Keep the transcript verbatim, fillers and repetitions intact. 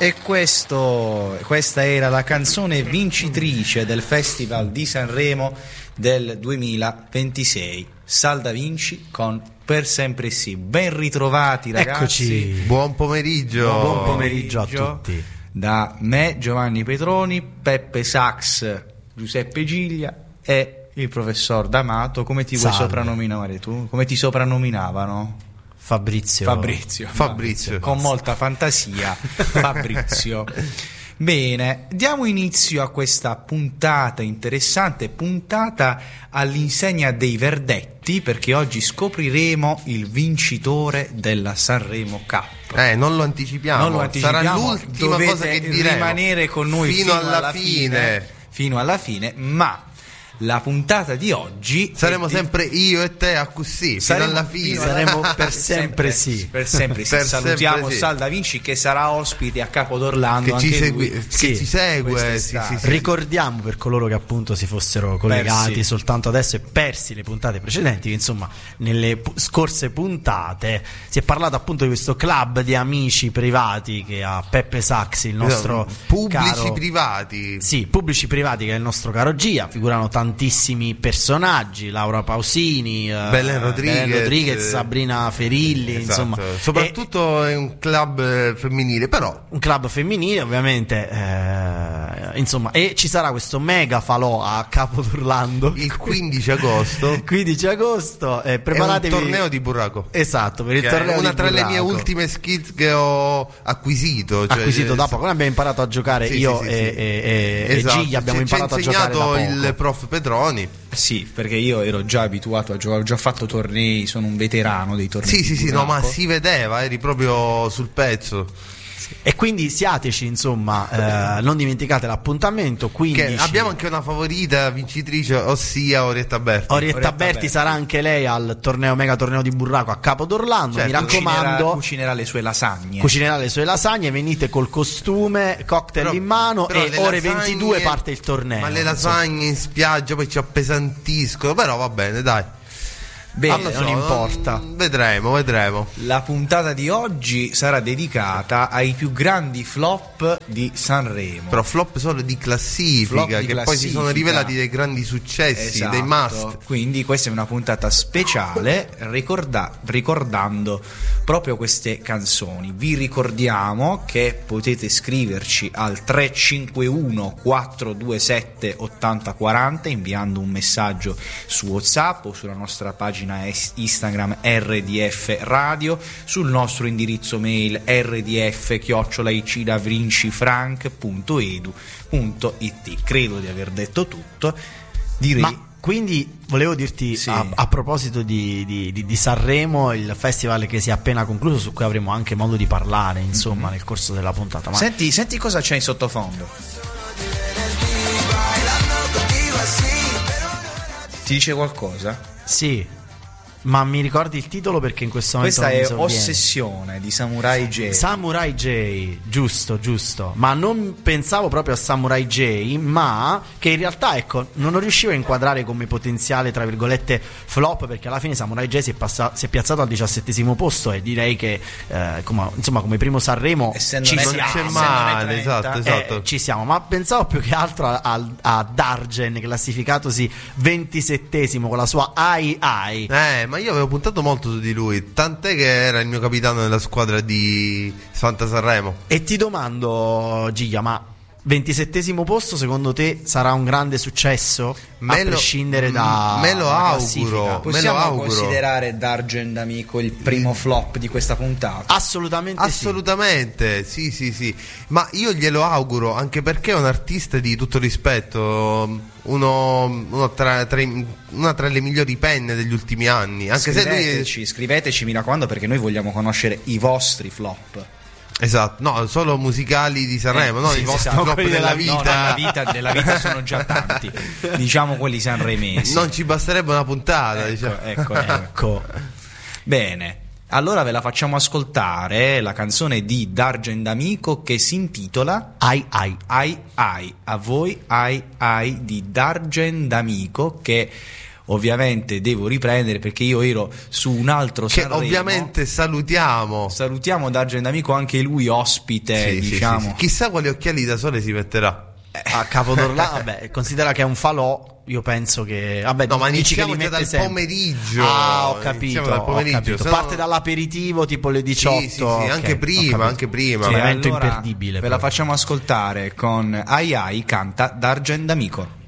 E questo, questa era la canzone vincitrice del Festival di Sanremo del duemilaventisei, Sal Da Vinci con Per Sempre Sì. Ben ritrovati ragazzi. Eccoci. Buon pomeriggio. Buon pomeriggio a tutti. Da me, Giovanni Petroni, Peppe Sax, Giuseppe Giglia e il professor D'Amato. Come ti vuoi Salve. soprannominare tu? Come ti soprannominavano? Fabrizio. Fabrizio. Fabrizio. Con molta fantasia, Fabrizio. Bene, diamo inizio a questa puntata interessante, puntata all'insegna dei verdetti, perché oggi scopriremo il vincitore della Sanremo Cup. Eh, non lo anticipiamo. Non lo anticipiamo, sarà l'ultima dovete cosa che diremo. rimanere con noi fino, fino alla, alla fine. fine. Fino alla fine, ma la puntata di oggi saremo di... sempre io e te a così fino alla fine. Saremo per sempre sì. Per sempre sì. Per Salutiamo sempre sì. Sal Da Vinci che sarà ospite a Capo d'Orlando. Che anche ci, lui. segui, che Sì, ci segue. Sì, quest'estate. sì, sì. Ricordiamo per coloro che appunto si fossero collegati Persi. soltanto adesso e persi le puntate precedenti che insomma nelle pu- scorse puntate si è parlato appunto di questo club di amici privati che ha Peppe Sax, il nostro pubblici caro... privati. Sì, pubblici privati, che è il nostro caro Gia. Figurano tantissimi personaggi: Laura Pausini, eh, Belen Rodriguez, Belen Rodriguez, Sabrina Ferilli, Esatto. insomma. Soprattutto è un club eh, femminile, però Un club femminile, ovviamente, eh, insomma, e ci sarà questo mega falò a Capo d'Orlando il quindici agosto quindici agosto, eh, è un preparatevi. torneo di burraco. Esatto, per il Che è torneo una di tra le mie burraco. ultime skills che ho acquisito. Cioè, acquisito eh, da poco. Noi abbiamo imparato a giocare, sì, io sì, sì, e, sì. e, e, Esatto. e Gigli abbiamo Ci- ci ha imparato a giocare da poco. insegnato il prof Petroni. Sì, perché io ero già abituato a giocare, ho già fatto tornei, sono un veterano dei tornei. Sì, di sì, sì, no, ma burraco. si vedeva, eri proprio sul pezzo. E quindi siateci, insomma, eh, non dimenticate l'appuntamento. quindici Che abbiamo anche una favorita vincitrice, ossia Orietta Berti. Orietta Orietta Berti Berti. sarà anche lei al torneo mega torneo di burraco a Capo d'Orlando. Certo. Mi raccomando, Cucinerà, cucinerà le sue lasagne. cucinerà le sue lasagne. Venite col costume, cocktail Però- in mano, però e le ore lasagne- ventidue parte il torneo. Ma le insomma. lasagne in spiaggia poi ci appesantiscono, però va bene, dai. Bene, Non lo non so, importa. non- Vedremo, vedremo. la puntata di oggi sarà dedicata ai più grandi flop di Sanremo. Però flop solo di classifica, Flop di che poi si sono classifica. rivelati dei grandi successi, Esatto. dei must. Quindi questa è una puntata speciale ricorda- ricordando proprio queste canzoni. Vi ricordiamo che potete scriverci al tre cinque uno quattro due sette otto zero quattro zero inviando un messaggio su WhatsApp o sulla nostra pagina es- Instagram R D F Radio, sul nostro indirizzo mail r d f chiocciola i c da vinci frank punto e d u punto i t. Credo di aver detto tutto. Direi Ma quindi volevo dirti, Sì. a, a proposito di, di, di, di Sanremo, il festival che si è appena concluso, su cui avremo anche modo di parlare, insomma, nel corso della puntata. Ma Senti, senti cosa c'è in sottofondo. Ti dice qualcosa? sì, ma mi ricordi il titolo, perché in questo momento Questa non mi è sovviene. Ossessione di Samurai J. Samurai J, giusto, giusto. Ma non pensavo proprio a Samurai J, ma che in realtà, ecco, non riuscivo a inquadrare come potenziale, tra virgolette, flop, perché alla fine Samurai J si è, passa- si è piazzato al diciassettesimo posto e direi che, eh, come, insomma, come primo Sanremo Essendo ci non Non è- siamo. c'è essendo male, ne esatto, trenta, esatto. Eh, ci siamo, ma pensavo più che altro a, a, a Dargen, classificatosi ventisettesimo con la sua Ai Ai. Eh, ma io avevo puntato molto su di lui, tant'è che era il mio capitano nella squadra di Santa Sanremo. E ti domando, Giga, ma ventisettesimo posto secondo te sarà un grande successo? Me a lo- prescindere da me lo dalla auguro. classifica? Possiamo me lo auguro. considerare Dargen D'Amico il primo flop di questa puntata? Assolutamente sì. Assolutamente, sì, sì, sì. Ma io glielo auguro, anche perché è un artista di tutto rispetto, uno, uno tra, tra i- una tra le migliori penne degli ultimi anni. Anche se lui. Scriveteci, scriveteci, mi raccomando, perché noi vogliamo conoscere i vostri flop. Esatto, no, solo musicali di Sanremo, Eh, no, sì, i vostri esatto. flop quelli della della vita. No, nella vita, nella vita sono già tanti. Diciamo quelli sanremesi. Non ci basterebbe una puntata, Ecco, diciamo. ecco, ecco. Ecco. Bene. Allora ve la facciamo ascoltare, la canzone di Dargen D'Amico che si intitola Ai Ai. Ai Ai. A voi Ai Ai di Dargen D'Amico, che ovviamente devo riprendere perché io ero su un altro che Sanremo. Ovviamente salutiamo. Salutiamo Dargen D'Amico, anche lui ospite, Sì, diciamo. sì, sì, sì. Chissà quali occhiali da sole si metterà. A Capodorlando, vabbè, considera che è un falò, io penso che vabbè, No, ma dici che iniziamo li già mette dal sempre. pomeriggio. Ah, ho Iniziamo capito, dal ho pomeriggio, capito. se no- Parte dall'aperitivo tipo le diciotto. Sì, sì, sì, ok, anche ho prima, capito. anche prima. Sì, E evento allora imperdibile ve la proprio. facciamo ascoltare con Ai Ai canta Dargen D'Amico.